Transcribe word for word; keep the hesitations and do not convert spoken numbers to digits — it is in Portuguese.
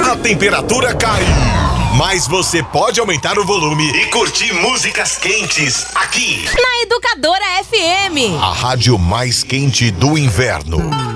a temperatura cai. Mas você pode aumentar o volume e curtir músicas quentes aqui na Educadora F M. A rádio mais quente do inverno.